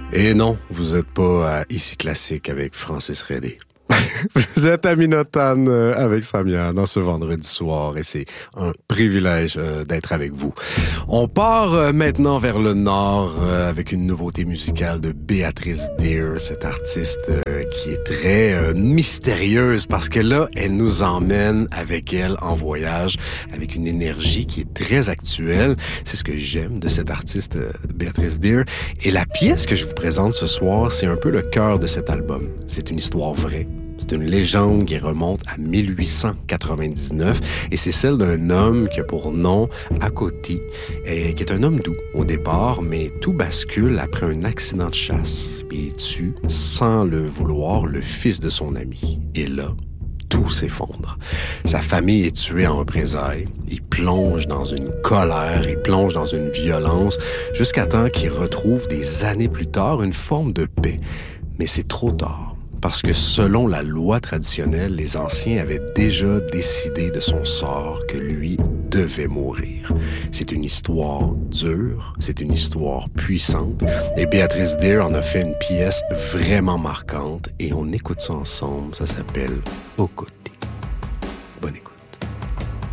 Et non, vous n'êtes pas à Ici Classique avec Francis Redé. Vous êtes à Minotaine avec Samia dans ce vendredi soir et c'est un privilège d'être avec vous. On part maintenant vers le nord avec une nouveauté musicale de Béatrice Deer, cette artiste qui est très mystérieuse parce que là, elle nous emmène avec elle en voyage avec une énergie qui est très actuelle. C'est ce que j'aime de cette artiste Béatrice Deer. Et la pièce que je vous présente ce soir, c'est un peu le cœur de cet album. C'est une histoire vraie. C'est une légende qui remonte à 1899 et c'est celle d'un homme qui a pour nom à côté, et qui est un homme doux au départ, mais tout bascule après un accident de chasse. Puis il tue, sans le vouloir, le fils de son ami. Et là, tout s'effondre. Sa famille est tuée en représailles. Il plonge dans une colère, il plonge dans une violence, jusqu'à temps qu'il retrouve des années plus tard une forme de paix. Mais c'est trop tard. Parce que selon la loi traditionnelle, les anciens avaient déjà décidé de son sort, que lui devait mourir. C'est une histoire dure, c'est une histoire puissante, et Béatrice Deer en a fait une pièce vraiment marquante, et on écoute ça ensemble, ça s'appelle « Okut ».